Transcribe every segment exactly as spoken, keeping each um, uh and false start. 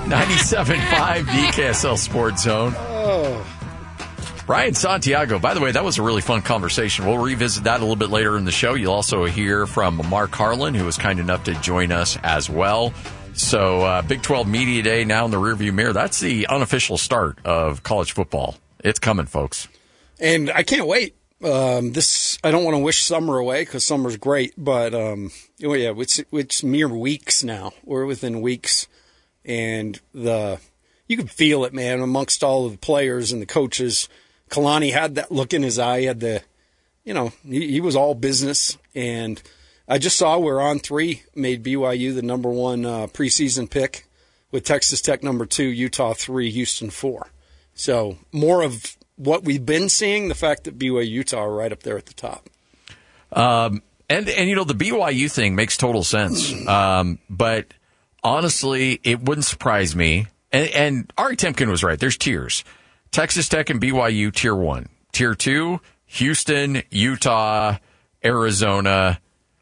ninety-seven point five D K S L Sports Zone. Oh. Ryan Santiago, by the way, that was a really fun conversation. We'll revisit that a little bit later in the show. You'll also hear from Mark Harlan, who was kind enough to join us as well. So uh, Big twelve Media Day now in the rearview mirror. That's the unofficial start of college football. It's coming, folks. And I can't wait. Um, this I don't want to wish summer away because summer's great, but um, oh yeah, it's, it's mere weeks now. We're within weeks, and the you can feel it, man, amongst all of the players and the coaches. Kalani had that look in his eye. He had the, you know, he, he was all business. And I just saw where On three made B Y U the number one uh, preseason pick with Texas Tech number two, Utah three, Houston four. So more of what we've been seeing, the fact that B Y U, Utah are right up there at the top. Um, and, and, you know, the B Y U thing makes total sense. Um, but honestly, it wouldn't surprise me. And, and Ari Temkin was right. There's tiers. Texas Tech and B Y U, tier one. Tier two, Houston, Utah, Arizona.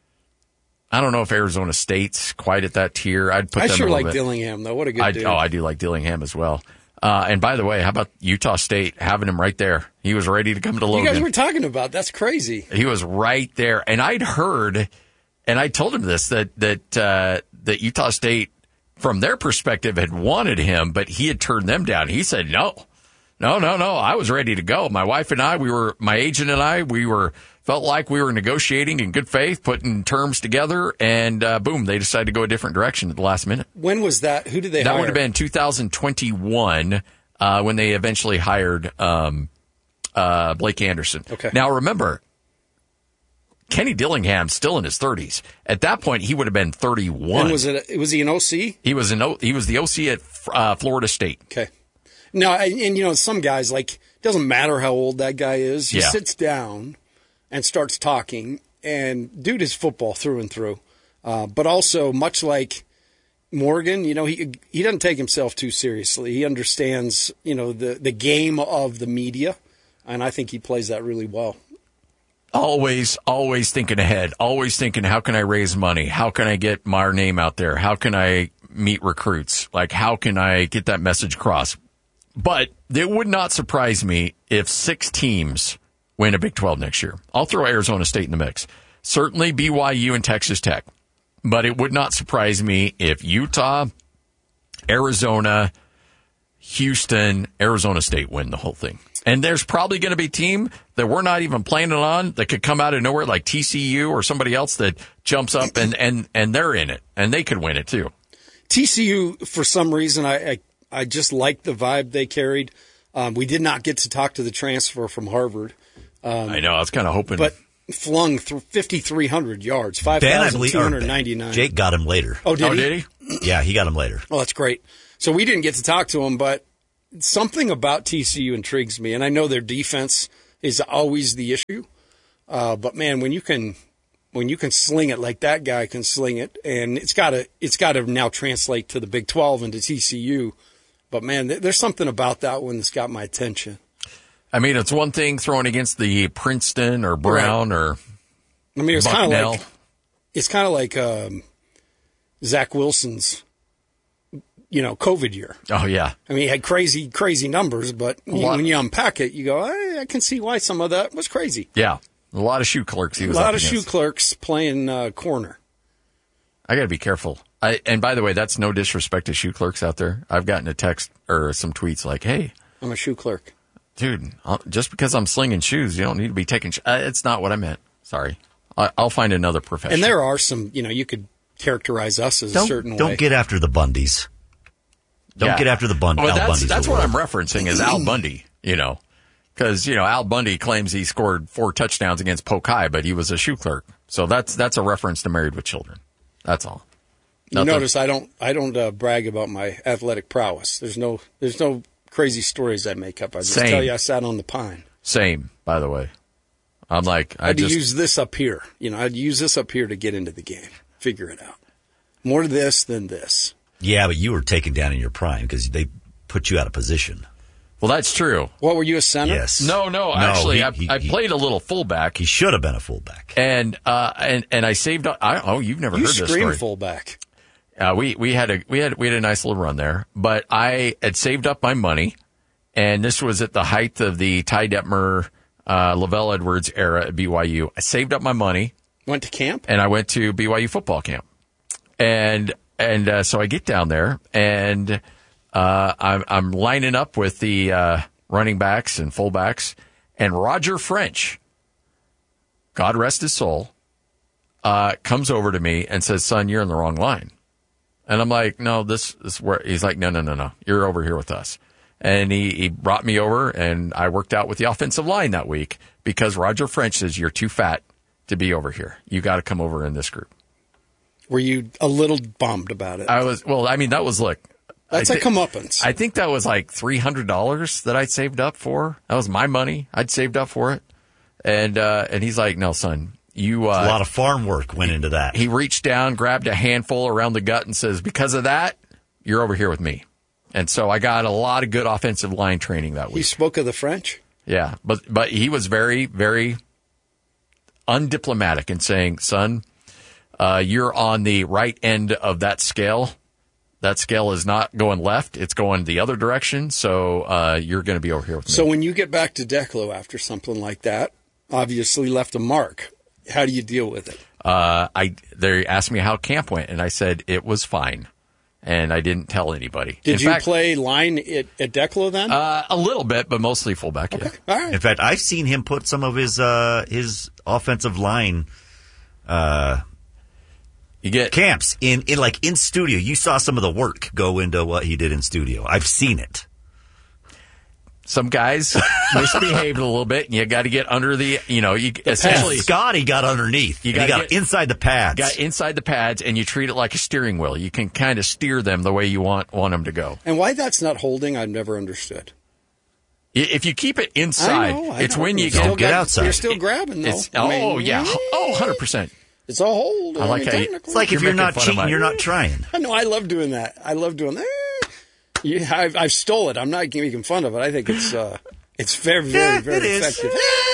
I don't know if Arizona State's quite at that tier. I'd put I them sure a little like bit. Dillingham, though. What a good I, dude. Oh, I do like Dillingham as well. Uh, and by the way, how about Utah State having him right there? He was ready to come to Logan. You guys were talking about that's crazy. He was right there. And I'd heard, and I told him this, that, that, uh, that Utah State, from their perspective, had wanted him, but he had turned them down. He said, no. No, no, no. I was ready to go. My wife and I, we were, my agent and I, we were, felt like we were negotiating in good faith, putting terms together, and uh, boom, they decided to go a different direction at the last minute. When was that? Who did they that hire? That would have been two thousand twenty-one uh, when they eventually hired um, uh, Blake Anderson. Okay. Now, remember, Kenny Dillingham still in his thirties. At that point, he would have been thirty-one. And was it? Was he an O C? He was an o, he was the O C at uh, Florida State. Okay. No, and, and you know, some guys, like, it doesn't matter how old that guy is. He yeah. sits down and starts talking, and dude is football through and through. Uh, but also, much like Morgan, you know, he he doesn't take himself too seriously. He understands, you know, the, the game of the media, and I think he plays that really well. Always, always thinking ahead. Always thinking, how can I raise money? How can I get my name out there? How can I meet recruits? Like, how can I get that message across? But it would not surprise me if six teams win a Big twelve next year. I'll throw Arizona State in the mix. Certainly B Y U and Texas Tech. But it would not surprise me if Utah, Arizona, Houston, Arizona State win the whole thing. And there's probably going to be a team that we're not even planning on that could come out of nowhere, like T C U or somebody else that jumps up and, and, and they're in it. And they could win it too. T C U, for some reason, I, I, I just liked the vibe they carried. Um, we did not get to talk to the transfer from Harvard. Um, I know. I was kind of hoping. But flung through fifty-three hundred yards, five thousand two hundred ninety-nine. Jake got him later. Oh, did oh, he? did he? Yeah, he got him later. Oh, that's great. So we didn't get to talk to him, but something about T C U intrigues me. And I know their defense is always the issue. Uh, but, man, when you can when you can sling it like that guy can sling it, and it's got to it's got to now translate to the Big twelve and to T C U. But, man, there's something about that one that's got my attention. I mean, it's one thing throwing against the Princeton or Brown right. or I mean, it's kind of Bucknell. like it's kind of like um, Zach Wilson's, you know, COVID year. Oh yeah. I mean, he had crazy, crazy numbers, but you, when you unpack it, you go, I, I can see why some of that was crazy. Yeah, a lot of shoe clerks. He was a lot up of against. shoe clerks playing uh, corner. I got to be careful. I, and by the way, that's no disrespect to shoe clerks out there. I've gotten a text or some tweets like, "Hey, I'm a shoe clerk." Dude, I'll, just because I'm slinging shoes, you don't need to be taking. Sh- uh, it's not what I meant. Sorry, I, I'll find another profession. And there are some, you know, you could characterize us as don't, a certain don't way. Don't get after the Bundys. Don't yeah. get after the Bund- well, Al that's, Bundys. That's what I'm referencing is Al Bundy. You know, because you know Al Bundy claims he scored four touchdowns against Polk High, but he was a shoe clerk. So that's that's a reference to Married with Children. That's all. You Nothing. Notice I don't I don't uh, brag about my athletic prowess. There's no there's no crazy stories I make up. I just Same. tell you I sat on the pine. Same, by the way. I'm like I I'd just use this up here. You know, I'd use this up here to get into the game. Figure it out. More this than this. Yeah, but you were taken down in your prime because they put you out of position. Well, that's true. What, were you a center? Yes. No, no. no actually, he, I, he, I played a little fullback. He should have been a fullback. And uh, and and I saved. I, oh, you've never you heard this scream story. fullback. Uh, we we had a we had we had a nice little run there, but I had saved up my money, and this was at the height of the Ty Detmer, uh, Lavelle Edwards era at B Y U. I saved up my money. Went to camp? And I went to B Y U football camp. And and uh, so I get down there, and uh, I'm, I'm lining up with the uh, running backs and fullbacks, and Roger French, God rest his soul, uh, comes over to me and says, "Son, you're in the wrong line." And I'm like, "No, this, this is where," he's like, no, no, no, no, you're over here with us. And he, he brought me over, and I worked out with the offensive line that week because Roger French says, "You're too fat to be over here. You got to come over in this group." Were you a little bummed about it? I was. Well, I mean, that was like that's I a th- comeuppance. I think that was like three hundred dollars that I'd saved up for. That was my money. I'd saved up for it, and uh, and he's like, "No, son, you." Uh, a lot of farm work went into that. He reached down, grabbed a handful around the gut, and says, "Because of that, you're over here with me." And so I got a lot of good offensive line training that week. He spoke of the French. Yeah, but but he was very very undiplomatic in saying, "Son, uh, you're on the right end of that scale. That scale is not going left; it's going the other direction. So uh, you're going to be over here with me." So when you get back to Declo after something like that, obviously left a mark. How do you deal with it? Uh, I they asked me how camp went, and I said it was fine, and I didn't tell anybody. Did in you fact, play line at, at Declo then? Uh, a little bit, but mostly fullback. Okay. Yeah. All right. In fact, I've seen him put some of his uh, his offensive line uh, You get camps in, in like in studio. You saw some of the work go into what he did in studio. I've seen it. some guys misbehaved a little bit, and you got to get under the, you know, you essentially Scotty got underneath. You You got, gotta got get- inside the pads. got inside the pads, and you treat it like a steering wheel. You can kind of steer them the way you want want them to go. And why that's not holding, I've never understood. I- If you keep it inside, I know, I it's know. when you Still Don't get got- outside. You're still grabbing, though. It's, I oh, mean, yeah. Oh, one hundred percent. It's a hold. I like mean, how you- technically. It's like if You're you're not making fun of cheating, my- you're not trying. I know. I love doing that. I love doing that. You, I've, I've stole it. I'm not making fun of it. I think it's uh, it's very, very, Yeah, very it is. effective.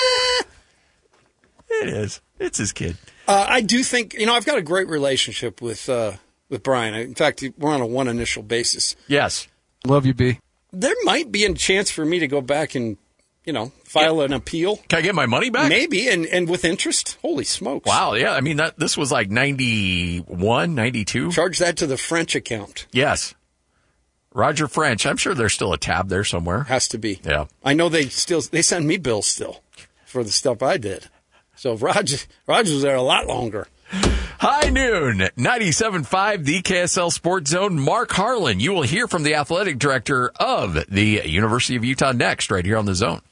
It is. It's his kid. Uh, I do think, you know, I've got a great relationship with uh, with Brian. In fact, we're on a one initial basis. Yes. Love you, B. There might be a chance for me to go back and, you know, file an appeal. Can I get my money back? Maybe, and, and with interest. Holy smokes. Wow. Yeah. I mean, that this was like ninety-one, ninety-two. Charge that to the French account. Yes. Roger French. I'm sure there's still a tab there somewhere. Has to be. Yeah. I know they still, they send me bills still for the stuff I did. So Roger, Roger was there a lot longer. High noon, ninety-seven point five, the K S L Sports Zone. Mark Harlan. You will hear from the athletic director of the University of Utah next, right here on the Zone.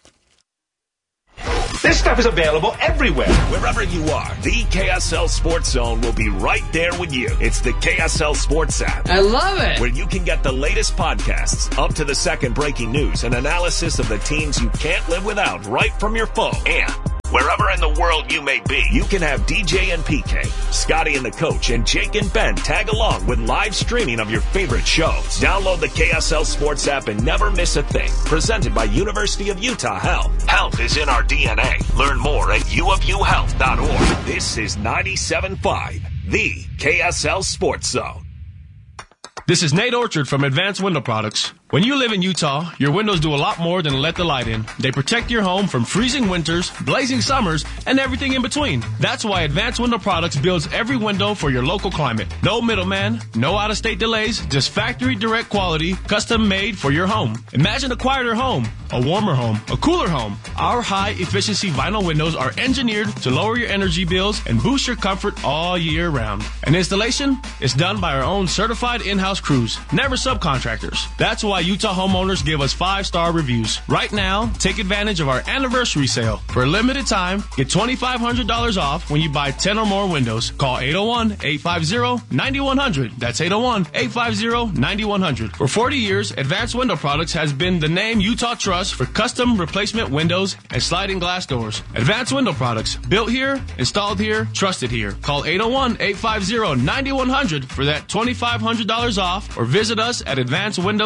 This stuff is available everywhere. Wherever you are, the K S L Sports Zone will be right there with you. It's the K S L Sports app. I love it. Where you can get the latest podcasts, up to the second breaking news, and analysis of the teams you can't live without right from your phone. And wherever in the world you may be, you can have D J and P K, Scotty and the coach, and Jake and Ben tag along with live streaming of your favorite shows. Download the K S L Sports app and never miss a thing. Presented by University of Utah Health. Health is in our D N A. Learn more at u of u health dot org. This is ninety-seven point five, the K S L Sports Zone. This is Nate Orchard from Advanced Window Products. When you live in Utah, your windows do a lot more than let the light in. They protect your home from freezing winters, blazing summers, and everything in between. That's why Advanced Window Products builds every window for your local climate. No middleman, no out-of-state delays, just factory direct quality, custom made for your home. Imagine a quieter home, a warmer home, a cooler home. Our high-efficiency vinyl windows are engineered to lower your energy bills and boost your comfort all year round. And installation is done by our own certified in-house crews, never subcontractors. That's why Utah homeowners give us five-star reviews. Right now, take advantage of our anniversary sale. For a limited time, get twenty-five hundred dollars off when you buy ten or more windows. Call eight oh one, eight five zero, nine one zero zero. That's eight oh one, eight five zero, nine one zero zero. For forty years, Advanced Window Products has been the name Utah trusts for custom replacement windows and sliding glass doors. Advanced Window Products, built here, installed here, trusted here. Call eight oh one, eight five zero, nine one zero zero for that twenty-five hundred dollars off, or visit us at advanced windows dot com.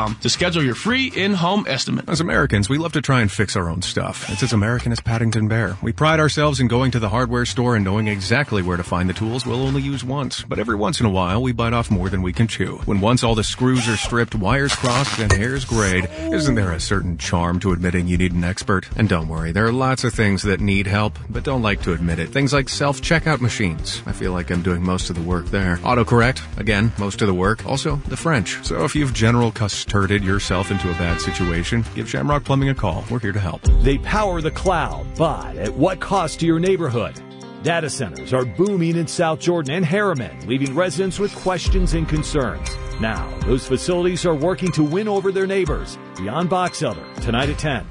com to schedule your free in-home estimate. As Americans, we love to try and fix our own stuff. It's as American as Paddington Bear. We pride ourselves in going to the hardware store and knowing exactly where to find the tools we'll only use once. But every once in a while, we bite off more than we can chew. When once all the screws are stripped, wires crossed, and hairs grayed, isn't there a certain charm to admitting you need an expert? And don't worry, there are lots of things that need help, but don't like to admit it. Things like self-checkout machines. I feel like I'm doing most of the work there. Autocorrect, again, most of the work. Also, the French. So if you've general custarded yourself into a bad situation, give Shamrock Plumbing a call. We're here to help. They power the cloud, but at what cost to your neighborhood? Data centers are booming in South Jordan and Harriman, leaving residents with questions and concerns. Now, those facilities are working to win over their neighbors. Beyond Box Elder, tonight at ten.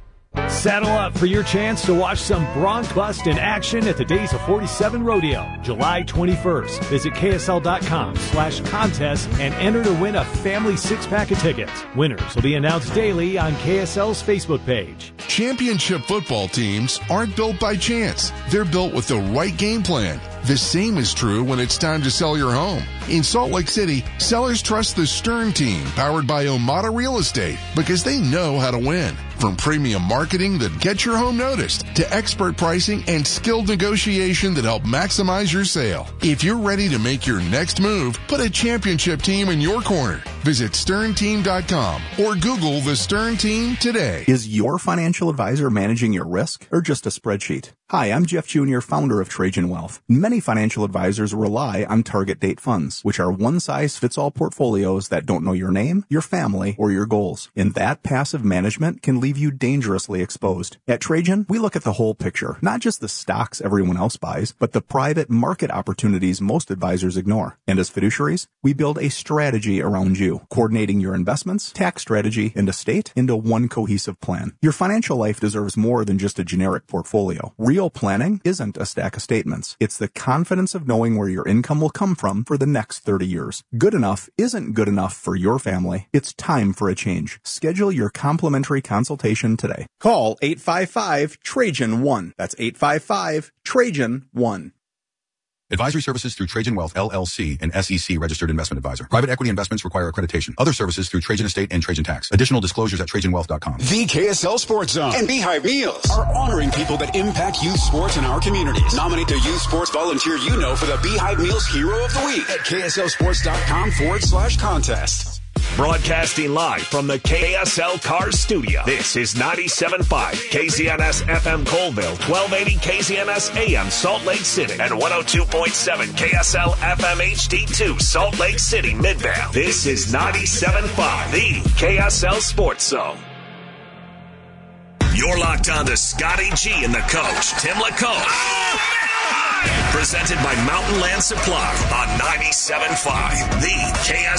Saddle up for your chance to watch some Bronc Bust in action at the Days of forty-seven Rodeo, July twenty-first. Visit ksl.com slash contest and enter to win a family six-pack of tickets. Winners will be announced daily on K S L's Facebook page. Championship football teams aren't built by chance. They're built with the right game plan. The same is true when it's time to sell your home. In Salt Lake City, sellers trust the Stern team, powered by Omada Real Estate, because they know how to win. From premium marketing that gets your home noticed to expert pricing and skilled negotiation that help maximize your sale. If you're ready to make your next move, put a championship team in your corner. Visit stern team dot com or Google the Stern Team today. Is your financial advisor managing your risk or just a spreadsheet? Hi, I'm Jeff Junior, founder of Trajan Wealth. Many financial advisors rely on target date funds, which are one-size-fits-all portfolios that don't know your name, your family, or your goals. And that passive management can leave you dangerously exposed. At Trajan, we look at the whole picture, not just the stocks everyone else buys, but the private market opportunities most advisors ignore. And as fiduciaries, we build a strategy around you, coordinating your investments, tax strategy, and estate into one cohesive plan. Your financial life deserves more than just a generic portfolio. Real planning isn't a stack of statements. It's the confidence of knowing where your income will come from for the next thirty years. Good enough isn't good enough for your family. It's time for a change. Schedule your complimentary consultation today. Call eight five five Trajan one. That's eight five five Trajan one. Advisory services through Trajan Wealth, L L C, an S E C registered investment advisor. Private equity investments require accreditation. Other services through Trajan Estate and Trajan Tax. Additional disclosures at trajan wealth dot com. The K S L Sports Zone and Beehive Meals are honoring people that impact youth sports in our communities. Nominate the youth sports volunteer you know for the Beehive Meals Hero of the Week at kslsports.com forward slash contest. Broadcasting live from the K S L Cars Studio. This is ninety-seven point five K Z N S F M Colville, twelve eighty K Z N S A M Salt Lake City, and one oh two point seven K S L F M H D two Salt Lake City Midvale. This is ninety-seven point five, the K S L Sports Zone. You're locked on to Scotty G and the coach, Tim LaCote. Oh, presented by Mountain Land Supply on ninety-seven point five, the K S L